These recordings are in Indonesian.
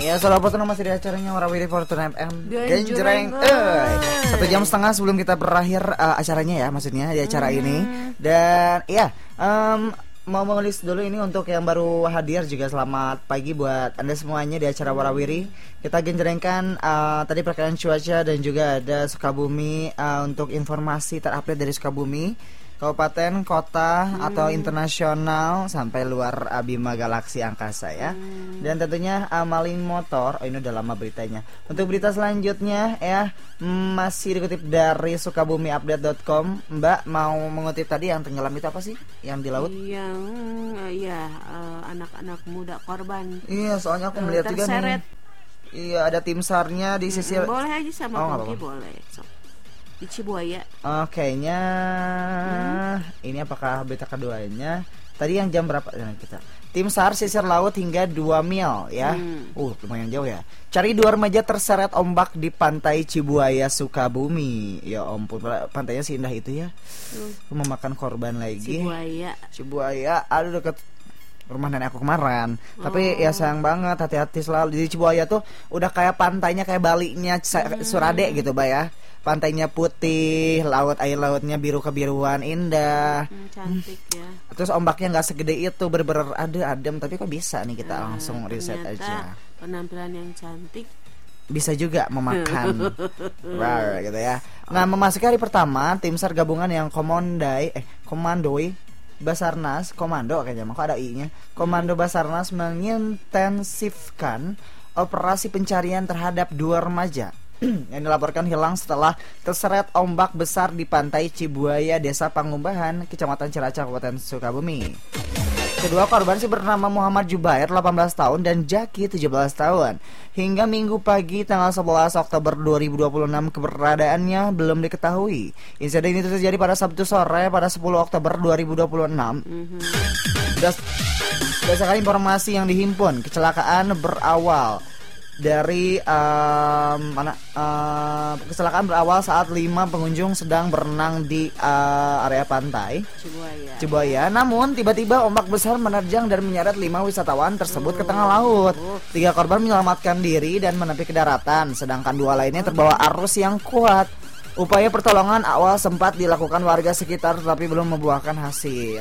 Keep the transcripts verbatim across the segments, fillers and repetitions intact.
Ya, salah satu masih di acaranya Warawiri Fortune F M. Genjreng. Eh, satu jam setengah sebelum kita berakhir uh, acaranya ya, maksudnya di acara hmm. ini. Dan ya, um, mau menulis dulu ini untuk yang baru hadir juga selamat pagi buat Anda semuanya di acara Warawiri. Kita genjrengkan uh, tadi perkiraan cuaca dan juga ada Sukabumi uh, untuk informasi terupdate dari Sukabumi. Kabupaten, kota, hmm. atau internasional sampai luar Bima Galaksi Angkasa ya. Hmm. Dan tentunya uh, maling motor. Oh, ini udah lama beritanya. Untuk berita selanjutnya ya masih dikutip dari sukabumi update dot com. Mbak mau mengutip tadi yang tenggelam itu apa sih? Yang di laut? Yang uh, ya uh, anak-anak muda korban. Iya, soalnya aku melihat uh, juga nih. Iya, ada tim SAR-nya di sisi. Hmm, boleh aja sama oh, Pongki boleh. So. Di Cibuaya. Oh, kayaknya hmm. ini apakah berita keduanya? Tadi yang jam berapa kita? Tim SAR sisir laut hingga dua mil ya. Hmm. Uh, lumayan jauh ya. Cari dua remaja terseret ombak di pantai Cibuaya Sukabumi. Ya ampun, pantainya seindah itu ya. Hmm. Memakan korban lagi. Cibuaya. Cibuaya, aduh dekat rumah nenek aku kemarin. Oh. Tapi ya sayang banget, hati-hati selalu. Di Cibuaya tuh udah kayak pantainya kayak Balinya hmm. Surade gitu, Bay ya. Pantainya putih, laut air lautnya biru kebiruan indah, hmm, cantik ya. Terus ombaknya nggak segede itu, bener-bener ada adem. Tapi kok bisa nih kita nah, langsung riset aja. Penampilan yang cantik bisa juga memakan, wow, gitu ya. Nah, memasuki hari pertama, tim SAR gabungan yang komandai, eh komandoi Basarnas, komando kayaknya, kok ada i-nya. Komando Basarnas mengintensifkan operasi pencarian terhadap dua remaja yang dilaporkan hilang setelah terseret ombak besar di pantai Cibuaya, Desa Pangumbahan, Kecamatan Cilacap, Kabupaten Sukabumi. Kedua korban sih bernama Muhammad Jubair, delapan belas tahun, dan Jaki, tujuh belas tahun. Hingga Minggu pagi tanggal sebelas Oktober dua ribu dua puluh enam keberadaannya belum diketahui. Insiden itu terjadi pada Sabtu sore pada sepuluh Oktober dua ribu dua puluh enam. Mm-hmm. Das- Berdasarkan informasi yang dihimpun, kecelakaan berawal dari um, mana uh, kecelakaan berawal saat lima pengunjung sedang berenang di uh, area pantai Cibuaya. Cibuaya. Namun tiba-tiba ombak besar menerjang dan menyeret lima wisatawan tersebut oh. ke tengah laut. Tiga korban menyelamatkan diri dan menepi ke daratan, sedangkan dua lainnya terbawa arus yang kuat. Upaya pertolongan awal sempat dilakukan warga sekitar tetapi belum membuahkan hasil.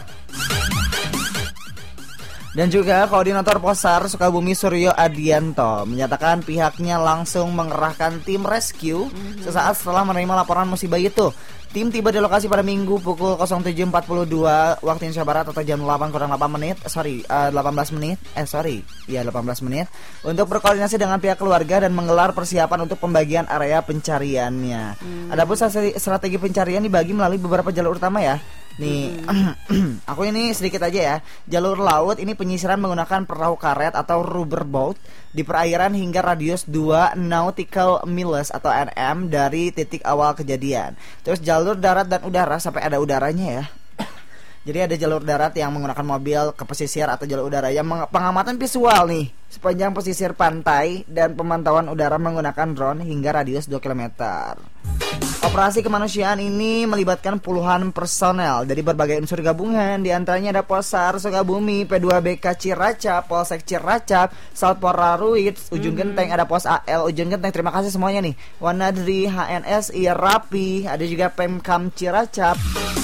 Dan juga Koordinator Posar Sukabumi Suryo Adianto menyatakan pihaknya langsung mengerahkan tim rescue mm-hmm. sesaat setelah menerima laporan musibah itu. Tim tiba di lokasi pada Minggu pukul tujuh empat puluh dua waktu Indonesia Barat atau jam delapan kurang delapan menit. Sorry, uh, delapan belas menit. Eh sorry, ya delapan belas menit untuk berkoordinasi dengan pihak keluarga dan menggelar persiapan untuk pembagian area pencariannya. Hmm. Adapun strategi pencarian dibagi melalui beberapa jalur utama ya. Nih, hmm. aku ini sedikit aja ya. Jalur laut ini penyisiran menggunakan perahu karet atau rubber boat di perairan hingga radius dua nautical miles atau N M dari titik awal kejadian. Terus jalur darat dan udara sampai ada udaranya ya. Jadi ada jalur darat yang menggunakan mobil ke pesisir atau jalur udara yang meng- pengamatan visual nih sepanjang pesisir pantai dan pemantauan udara menggunakan drone hingga radius dua kilometer. Operasi kemanusiaan ini melibatkan puluhan personel dari berbagai unsur gabungan, di antaranya ada Posar Sukabumi, P dua B K Cilacap, Polsek Cilacap, Salpora Ruit, Ujung mm-hmm. Genteng, ada Pos A L Ujung Genteng. Terima kasih semuanya nih. Wanadri, H N S I, Rapi, ada juga Pemkam Cilacap.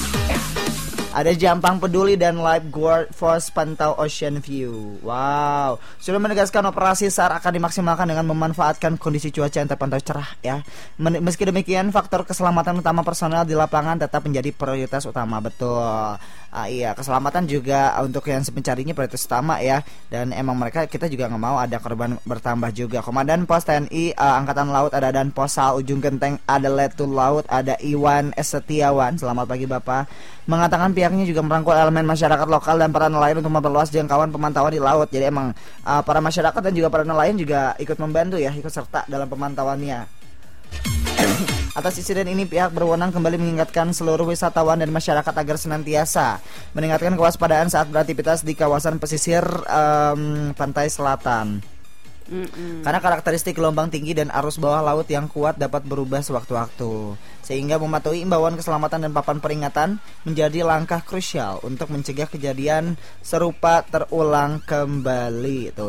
Ada Jampang Peduli dan Lifeguard Force Pantau Ocean View. Wow. Sudah menegaskan operasi SAR akan dimaksimalkan dengan memanfaatkan kondisi cuaca yang terpantau cerah ya. Meski demikian, faktor keselamatan utama personel di lapangan tetap menjadi prioritas utama. Betul. Ah, iya, keselamatan juga untuk yang pencarinya prioritas utama ya. Dan emang mereka kita juga nggak mau ada korban bertambah juga. Komandan Pos T N I uh, Angkatan Laut ada Dan Posal Ujung Genteng, ada Letul Laut, ada Iwan S. Setiawan. Selamat pagi Bapak. Mengatakan pihaknya juga merangkul elemen masyarakat lokal dan para nelayan untuk memperluas jangkauan pemantauan di laut. Jadi emang uh, para masyarakat dan juga para nelayan juga ikut membantu ya, ikut serta dalam pemantauannya. Atas insiden ini pihak berwenang kembali mengingatkan seluruh wisatawan dan masyarakat agar senantiasa meningkatkan kewaspadaan saat beraktivitas di kawasan pesisir um, pantai selatan. Mm-mm. Karena karakteristik gelombang tinggi dan arus bawah laut yang kuat dapat berubah sewaktu-waktu, sehingga mematuhi imbauan keselamatan dan papan peringatan menjadi langkah krusial untuk mencegah kejadian serupa terulang kembali. Tuh ya.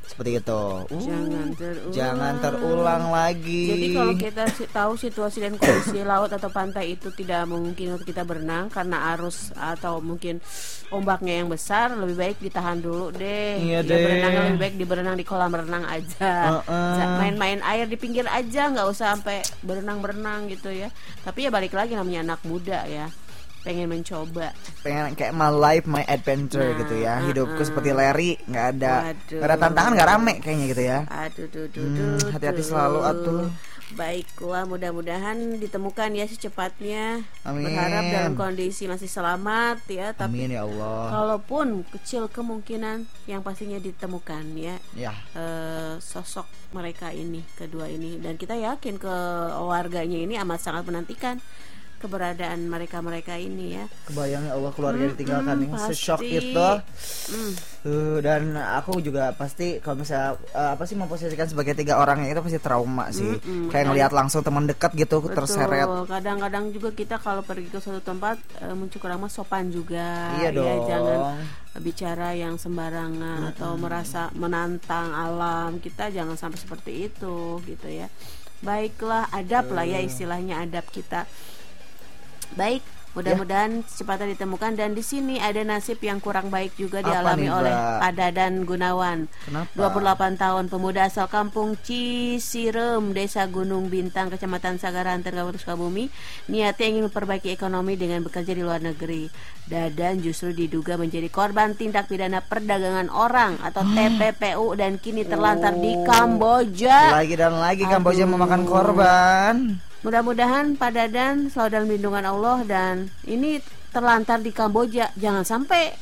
Seperti itu. Uh, Jangan terulang. Jangan terulang lagi. Jadi kalau kita si- tahu situasi dan kondisi laut atau pantai itu tidak mungkin untuk kita berenang karena arus atau mungkin ombaknya yang besar, lebih baik ditahan dulu deh. Iya Ya, deh. berenangnya lebih baik di berenang di kolam renang aja. Uh-uh. Main-main air di pinggir aja, nggak usah sampai berenang-berenang gitu ya. Tapi ya balik lagi namanya anak muda ya. Pengen mencoba. Pengen kayak my life, my adventure Nah, gitu ya. uh-uh. Hidupku seperti Larry, nggak ada, Waduh. nggak ada tantangan, nggak rame kayaknya gitu ya. Aduh, duh, duh, Hmm, duh, hati-hati duh. selalu, atuh. Baiklah, mudah-mudahan ditemukan ya secepatnya. Amin. Berharap dalam kondisi masih selamat ya. Tapi Amin ya Allah. kalaupun kecil kemungkinan, yang pastinya ditemukan ya. Ya. Eh, sosok mereka ini, kedua ini, dan kita yakin keluarganya ini amat sangat menantikan keberadaan mereka-mereka ini ya. Kebayang ya Allah keluarga Hmm, ditinggalkan hmm, nih, pasti. seshock itu. Hmm. Uh, dan aku juga pasti kalau misalnya uh, apa sih memposisikan sebagai tiga orang itu pasti trauma sih. Mm-mm. Kayak ngelihat langsung teman dekat gitu Betul. terseret. Kadang-kadang juga kita kalau pergi ke suatu tempat eh, muncul kurang sopan juga. Iya Ya, dong. jangan bicara yang sembarangan atau merasa menantang alam. Kita jangan sampai seperti itu gitu ya. Baiklah, adab lah ya istilahnya, adab kita. Baik, mudah-mudahan secepatnya ditemukan. Dan di sini ada nasib yang kurang baik juga Apa dialami nih, oleh Mbak? Pak Dadan Gunawan. Kenapa? dua puluh delapan tahun, pemuda asal kampung Cisirem, Desa Gunung Bintang, Kecamatan Sagaranten, Kabupaten Sukabumi, niatnya ingin memperbaiki ekonomi dengan bekerja di luar negeri. Dadan justru diduga menjadi korban tindak pidana perdagangan orang atau T P P U dan kini terlantar di Kamboja. Lagi dan lagi Kamboja Aduh. memakan korban. Mudah-mudahan Pak Dadan selalu dalam lindungan Allah dan ini terlantar di Kamboja. Jangan sampai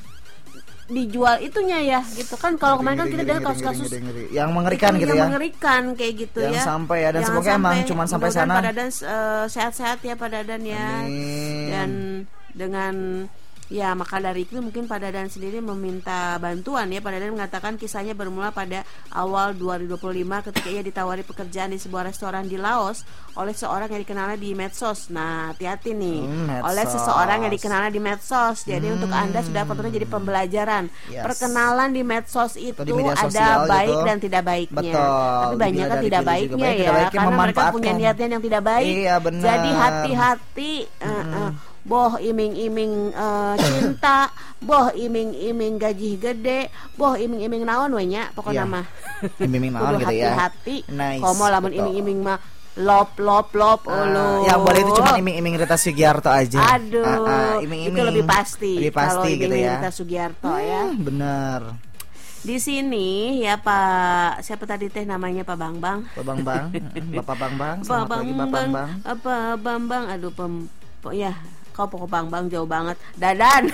dijual itunya ya gitu kan. Kalau kemarin kan kita dengar kasus-kasus Ngeri, ngeri, ngeri. Yang mengerikan itu gitu yang ya. mengerikan kayak gitu Yang ya. sampai ya, dan Jangan semoga emang cuman sampai mudah-mudahan sana. Pak Dadan eh, sehat-sehat ya Pak Dadan ya. Amin. Dan dengan ya maka dari itu mungkin Pak Dadan sendiri meminta bantuan ya. Pak Dadan mengatakan kisahnya bermula pada awal dua ribu dua puluh lima ketika ia ditawari pekerjaan di sebuah restoran di Laos oleh seorang yang dikenalnya di medsos. Nah, hati-hati nih. Hmm, medsos. Oleh seseorang yang dikenalnya di medsos. Jadi untuk Anda sudah patutnya jadi pembelajaran. Yes. Perkenalan di medsos itu Atau di media ada sosial baik gitu. dan tidak baiknya. Betul. Tapi banyak Bila kan dari tidak kiri juga baiknya baik, ya, tidak baiknya karena mereka punya memanfaatkan. niatnya yang tidak baik. Iya, benar. Jadi hati-hati. Eh, eh. Boh iming-iming eh, cinta, boh iming-iming gaji gede, boh iming-iming naon we nya pokoknya Iya. mah. Iming-iming naon Kudu gitu ya. hati-hati. Nice, Komo lamun betul. iming-iming mah lop lop lop Ah, ulu. yang boleh itu cuma iming-iming Rita Sugiarto aja. Aduh, Ah, ah, iming-iming. itu lebih pasti. Lebih pasti kalau gitu iming-iming ya. Rita Sugiarto ya. Hmm, bener. Di sini ya Pak, siapa tadi teh namanya Pak Bambang? Pak Bambang, Bapak Bambang, Pak selamat pagi Bapak Bambang. Apa Bambang? Aduh pem, po- ya kau pokok Bambang jauh banget. Dadan.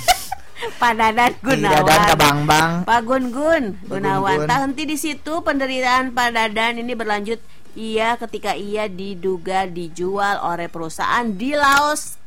Pak Dadan Gunawan. Dadan ke Bambang. Pak Gun Gun Gunawan. Gun. Tak henti di situ penderitaan Pak Dadan ini berlanjut. Ia ketika ia diduga dijual oleh perusahaan di Laos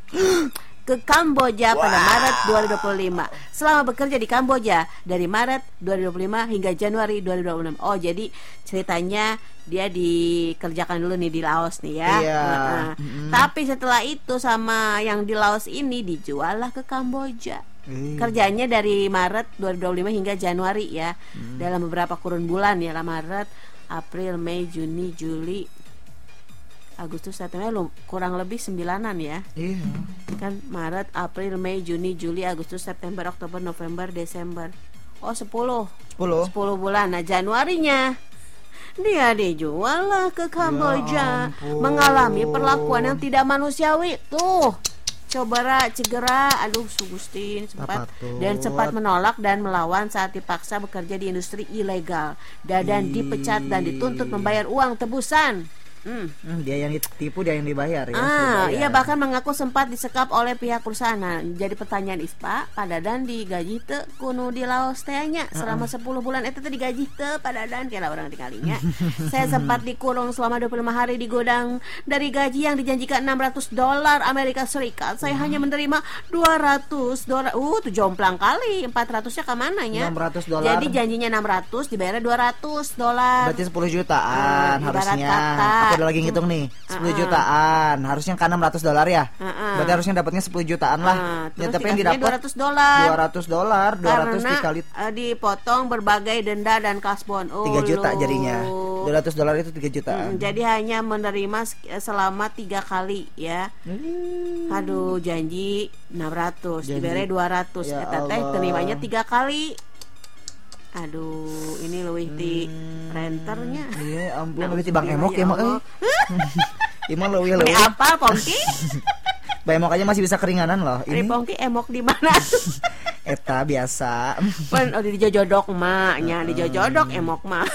ke Kamboja pada Maret dua ribu dua puluh lima. Selama bekerja di Kamboja dari Maret dua ribu dua puluh lima hingga Januari dua ribu dua puluh enam. Oh, jadi ceritanya dia dikerjakan dulu nih di Laos nih ya. Iya. Heeh. Mm-mm. Tapi setelah itu sama yang di Laos ini dijual lah ke Kamboja. Eh. Kerjanya dari Maret dua ribu dua puluh lima hingga Januari ya. Dalam beberapa kurun bulan ya lah, Maret, April, Mei, Juni, Juli, Agustus, September, lu kurang lebih sembilanan ya. Iya. Kan Maret, April, Mei, Juni, Juli, Agustus, September, Oktober, November, Desember. Oh, sepuluh. Sepuluh. sepuluh bulan. Nah, Januarinya dia dijual lah ke Kamboja, ampun. mengalami perlakuan yang tidak manusiawi. Tuh, coba cegera, aduh Sugustin sempat Apa tuh? dan sempat menolak dan melawan saat dipaksa bekerja di industri ilegal. Dadan Ih. dipecat dan dituntut membayar uang tebusan. Hmm. Hmm, dia yang ditipu, dia yang dibayar ya. Ah, sudah bayar. ia bahkan mengaku sempat disekap oleh pihak perusahaan. Nah, jadi pertanyaan Ispa, Pak Dadan digaji teu kuno di Laos teh nya selama sepuluh bulan eta teh digaji teu Pak Dadan kira orang dikalinya. Saya sempat dikurung selama dua puluh lima hari di gudang. Dari gaji yang dijanjikan enam ratus dolar Amerika Serikat, saya hanya menerima dua ratus dolar. Uh, tuh jomplang kali. empat ratus-nya ke mananya? enam ratus dolar. Jadi janjinya enam ratus, dibayar dua ratus dolar. Berarti sepuluh jutaan Ah, ibarat harusnya. kata. Aku udah lagi ngitung nih sepuluh Uh-uh. jutaan, harusnya kan enam ratus dolar ya. Uh-uh. Berarti harusnya dapatnya sepuluh jutaan lah. Uh, Ya, terus tapi yang dikasihnya didapat dua ratus dolar. dua ratus dolar, dua ratus Karena dikali eh, dipotong berbagai denda dan kasbon. Oh, tiga juta loh. jadinya. dua ratus dolar itu tiga jutaan. Hmm, jadi hanya menerima sek- selama tiga kali ya. Hmm. Aduh, janji enam ratus, Janji. dibere dua ratus. Ya Eta teh Allah. terimanya tiga kali. Aduh, ini leuwih ti Hmm. renternya. Iya, ampun, Nah, lebih tibang emok ya, Mak. Allah. Ima leuwih Ini leuwih. apa, Pongki? Bae emok aja masih bisa keringanan loh. Ini Ini Pongki emok di mana? eta biasa. Pen, oh dijojodok maknya, dijojodok emok mah.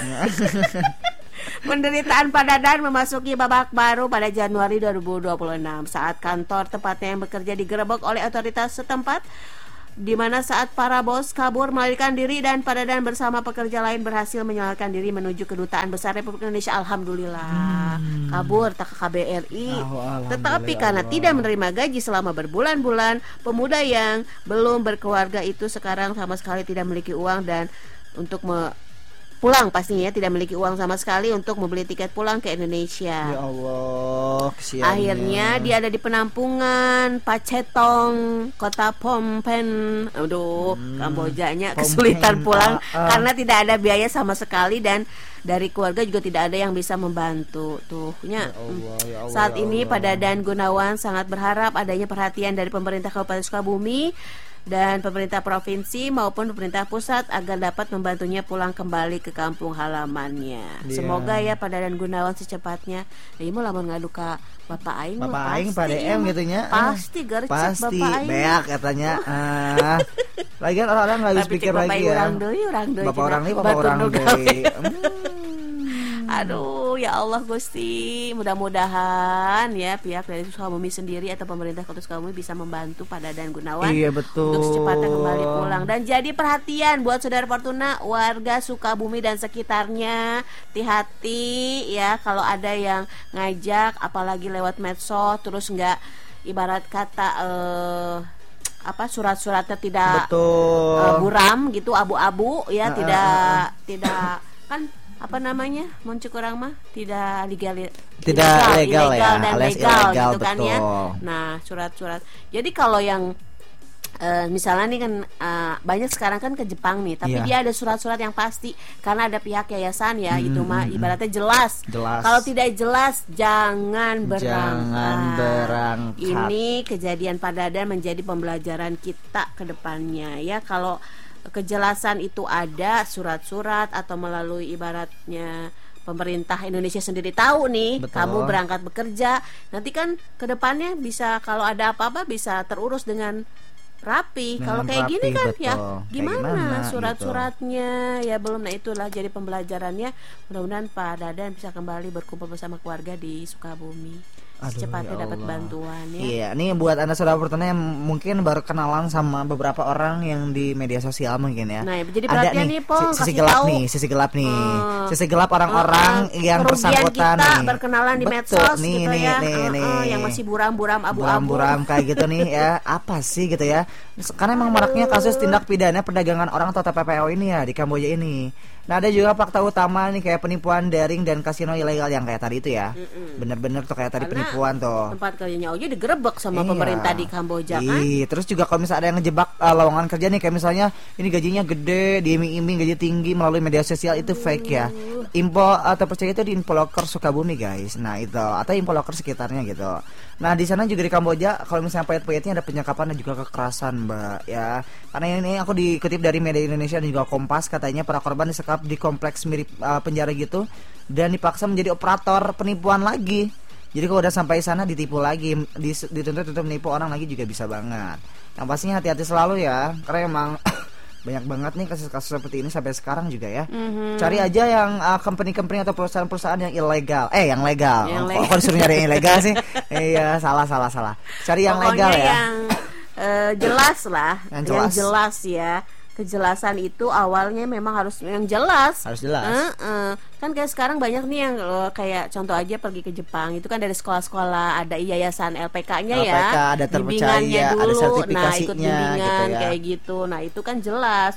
Penderitaan Pak Dadan memasuki babak baru pada Januari dua ribu dua puluh enam saat kantor tempatnya yang bekerja digerebek oleh otoritas setempat, di mana saat para bos kabur melarikan diri dan Pak Dadan bersama pekerja lain berhasil menyelamatkan diri menuju kedutaan besar Republik Indonesia. Alhamdulillah. Kabur tak ke K B R I. Oh, Tetapi alhamdulillah. karena tidak menerima gaji selama berbulan-bulan, pemuda yang belum berkeluarga itu sekarang sama sekali tidak memiliki uang dan untuk me- pulang pastinya tidak memiliki uang sama sekali untuk membeli tiket pulang ke Indonesia. Ya Allah, kesiannya. Akhirnya dia ada di penampungan Pacetong, kota Phnom Penh. Aduh, Kambojanya Phnom kesulitan Penh, pulang ah, ah. karena tidak ada biaya sama sekali dan dari keluarga juga tidak ada yang bisa membantu. Tuhnya. Ya Allah, ya Allah, Saat ya ini Allah. Pak Dadan Gunawan sangat berharap adanya perhatian dari pemerintah Kabupaten Sukabumi dan pemerintah provinsi maupun pemerintah pusat agar dapat membantunya pulang kembali ke kampung halamannya. Iya. Semoga ya Pak Dadan Gunawan secepatnya. Ya mau lamun ngadu ka Bapak aing mah Bapak aing pasti Pak D M mah. gitunya. Pasti gercep Pasti Bapak aing. beak katanya. Ah. Lagian orang-orang enggak habis Tapi pikir cek Bapak lagi aing ya. urang deui, urang deui. Bapak cenah. orang ini bapak Batur orang nu gawe. deui. Hmm. Aduh, ya Allah Gusti, mudah-mudahan ya pihak dari Sukabumi sendiri atau pemerintah Kota Sukabumi bisa membantu Pak Dadan Gunawan Iya betul. untuk secepatnya kembali pulang. Dan jadi perhatian buat saudara Fortuna, warga Sukabumi dan sekitarnya, hati-hati ya kalau ada yang ngajak apalagi lewat medsos terus nggak ibarat kata eh, apa surat-suratnya tidak Betul. eh, buram gitu, abu-abu ya, Ah, tidak ah, ah. tidak kan apa namanya muncul orang mah tidak legal Tidak legal ya, dan alias legal ilegal, gitu kan ya. betul. Nah surat-surat. Jadi kalau yang eh, misalnya nih kan eh, banyak sekarang kan ke Jepang nih, tapi Iya. dia ada surat-surat yang pasti karena ada pihak yayasan ya, Hmm, itu mah hmm, ibaratnya jelas. Jelas. Kalau tidak jelas jangan berangkat. Jangan berangkat. Ini kejadian Pak Dadan menjadi pembelajaran kita ke depannya ya. Kalau kejelasan itu ada surat-surat atau melalui ibaratnya pemerintah Indonesia sendiri tahu nih, Betul. kamu berangkat bekerja, nanti kan ke depannya bisa kalau ada apa-apa bisa terurus dengan rapi. Dengan Kalau kayak rapi, gini kan betul. ya Kayak gimana, gimana, surat-suratnya ya belum. Nah itulah jadi pembelajarannya. Mudah-mudahan Pak Dadan bisa kembali berkumpul bersama keluarga di Sukabumi. Aduh, Secepatnya ya dapat Allah. bantuan ya. Iya, nih buat Anda saudara Fortuna yang mungkin baru kenalan sama beberapa orang yang di media sosial mungkin ya. Nah, jadi ada perhatian nih, nih, Pong, si- sisi kasih gelap tahu. nih, sisi gelap nih. Hmm. Sisi gelap orang-orang Uh-uh. yang Kerugian bersangkutan kita nih. berkenalan di Betul, medsos nih, gitu nih, ya. nih, Uh-uh, nih. yang masih buram-buram abu-abu. Buram-buram kayak gitu nih ya. Apa sih gitu ya? Karena emang maraknya kasus tindak pidana perdagangan orang atau T P P O ini ya di Kamboja ini. Nah ada juga fakta utama nih kayak penipuan daring dan kasino ilegal yang kayak tadi itu ya. Mm-mm. Bener-bener tuh kayak tadi Karena penipuan tuh. Tempat kerjanya Oja digerebek sama Iya. pemerintah di Kamboja kan. Iya, terus juga kalau misalnya ada yang ngejebak uh, lowongan kerja nih kayak misalnya ini gajinya gede, diiming-iming gaji tinggi melalui media sosial itu fake ya. Info atau percaya itu di Infoloker Sukabumi guys. Nah, itu atau Infoloker sekitarnya gitu. Nah, di sana juga di Kamboja kalau misalnya payet-payetnya ada penyekapan dan juga kekerasan, Mbak ya. Karena ini aku dikutip dari media Indonesia dan juga Kompas katanya para korban disekap di kompleks mirip uh, penjara gitu dan dipaksa menjadi operator penipuan lagi. Jadi kalau udah sampai sana ditipu lagi, dis- dituntut untuk menipu orang lagi juga bisa banget. Yang pastinya hati-hati selalu ya, karena emang banyak banget nih kasus-kasus seperti ini sampai sekarang juga ya. Mhm. Cari aja yang uh, company-company atau perusahaan-perusahaan yang ilegal. Eh, yang legal. Yang Oh, legal. kok disuruh nyari yang ilegal sih? Iya, salah salah salah. Cari yang Pokoknya legal ya. yang eh, jelas lah, Yang yang jelas. jelas ya. Kejelasan itu awalnya memang harus yang jelas. Harus jelas. Heeh. Kan kayak sekarang banyak nih yang eh, kayak contoh aja pergi ke Jepang itu kan dari sekolah-sekolah ada yayasan L P K-nya ya, L P K, ada terpercaya, bimbingannya ada dulu, nah ikut sertifikasinya, bimbingan gitu ya. kayak gitu. Nah itu kan jelas.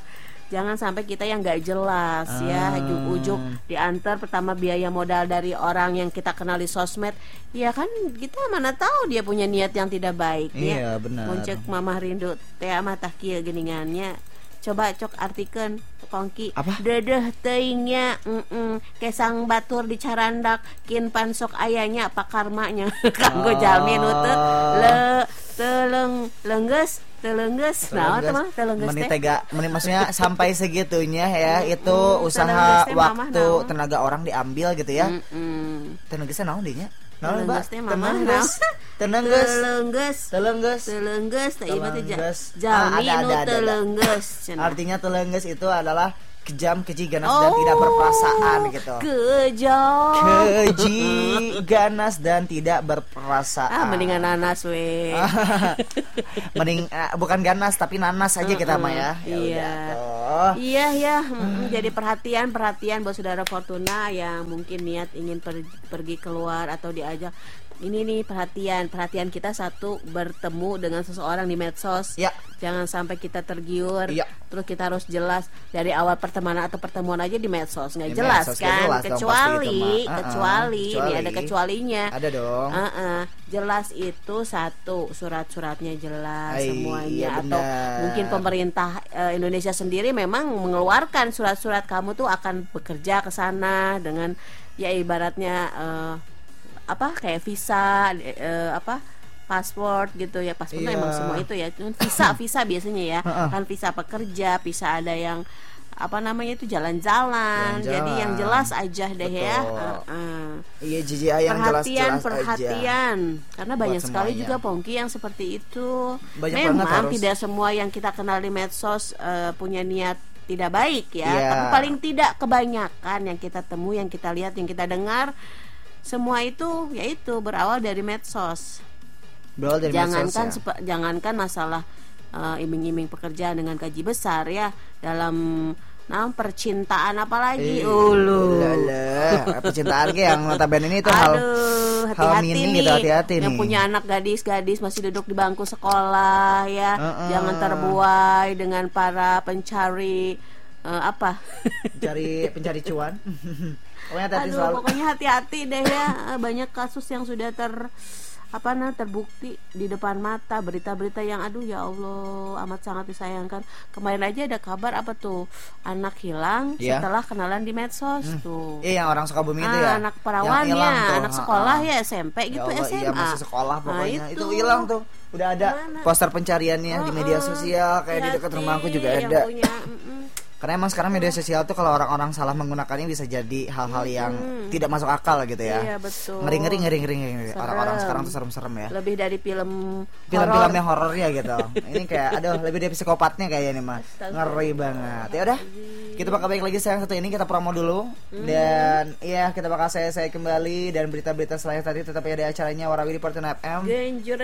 jangan sampai kita yang nggak jelas Ah. ya, ujuk-ujuk diantar pertama biaya modal dari orang yang kita kenal di sosmed. Ya kan kita mana tahu dia punya niat yang tidak baik Iya, ya. benar. Muncul mamah rindu teh mah tah kieu geuningannya. Coba cok artikeun Kongki. Apa? Dedeh teuingnya mm kesang batur di carandak kin pansok ayanya apa karmanya kanggo Oh. jalmi nu teu le teleng lenggeus telenggeus naon teh mah telenggeus menit teh tega menit maksudnya sampai segitunya ya itu Mm, usaha telenggeus teh mamah waktu naon? tenaga orang diambil gitu ya. Mm-mm. Tenenggeusnya naon dinya? Naon, Telenggeus Mbak? teh mamah Tenenggeus. naon? Tenenggeus. Telenggeus Telenggeus. telenggeus teh ieu mah teh ja- Telenggeus. jalmi Ah, ada, nu ada, ada, ada. telenggeus cenah. Artinya telenggeus itu adalah kejam, keji, ganas Oh, dan tidak berperasaan gitu. Kejam. Keji, ganas dan tidak berperasaan. Ah, mendingan nanas we. Mending eh, bukan ganas tapi nanas aja kita mah ya. Ya Iya. udah tuh. Iya ya, mm, jadi perhatian perhatian buat saudara Fortuna yang mungkin niat ingin per- pergi keluar atau diajak. Ini nih perhatian, perhatian kita satu bertemu dengan seseorang di medsos. Ya. Jangan sampai kita tergiur. Iya. Terus kita harus jelas dari awal pertemanan atau pertemuan aja di medsos nggak Di jelas medsos, nggak kan? jelas dong pasti kecuali, itu mah. Uh-uh, kecuali, ini kecuali. ada kecualinya. Ada dong. Uh-uh. Jelas itu satu surat-suratnya jelas Ay, semuanya iya atau benar. mungkin pemerintah eh, Indonesia sendiri memang mengeluarkan surat-surat kamu tuh akan bekerja ke sana dengan ya ibaratnya eh, apa kayak visa eh, apa paspor gitu ya paspor Iya. emang semua itu ya cuman visa visa biasanya ya Uh-uh. kan visa pekerja visa ada yang apa namanya itu jalan-jalan Jalan-jalan. jadi yang jelas aja deh ya. Betul. Uh-uh. Iya J J I yang perhatian jelas-jelas aja. perhatian karena banyak Buat sekali semuanya. juga Pongki yang seperti itu. Banyak Memang banget harus. tidak semua yang kita kenal di medsos eh, punya niat tidak baik ya, Iya. tapi paling tidak kebanyakan yang kita temui, yang kita lihat, yang kita dengar semua itu yaitu berawal dari medsos. Berawal dari jangankan medsos, ya. sepe- jangankan masalah eh, iming-iming pekerjaan dengan gaji besar ya dalam nah percintaan apalagi Eh, ulu lala. Percintaan ke yang notabene ini itu hal Aduh, hal hati-hati mini nih gitu, hati-hati yang nih. punya anak gadis-gadis masih duduk di bangku sekolah ya. Uh-uh. Jangan terbuai dengan para pencari eh, apa? Cari pencari cuan. Pokoknya hati-hati Aduh, selalu. pokoknya hati-hati deh ya. Banyak kasus yang sudah ter apa nah terbukti di depan mata, berita-berita yang aduh ya Allah amat sangat disayangkan. Kemarin aja ada kabar apa tuh anak hilang Iya. setelah kenalan di medsos tuh. Iya yang orang Sukabumi itu Ah, ya. anak Yang perawannya, hilang tuh. anak Ha-ha. sekolah ya S M P Ya gitu Allah, S M A. iya masih sekolah Nah, pokoknya. itu. itu hilang tuh. Udah ada Mana? poster pencariannya di media Heeh. sosial kayak di dekat Hati-hati rumahku juga yang ada. punya, mm-mm. Karena emang sekarang media sosial tuh kalau orang-orang salah menggunakannya bisa jadi hal-hal yang tidak masuk akal gitu ya. Iya betul. Ngeri ngeri ngeri ngeri ngeri. Serem. Orang-orang sekarang tuh serem-serem ya. Lebih dari film Film-film horor. yang horor ya gitu. Ini kayak aduh lebih dari psikopatnya kayaknya nih mah. Ngeri banget. Ya udah. Kita bakal balik lagi sayang satu ini kita promo dulu dan iya kita bakal saya saya kembali dan berita-berita selanjutnya tadi tetap ada acaranya Warawiri Fortuna F M. Genjur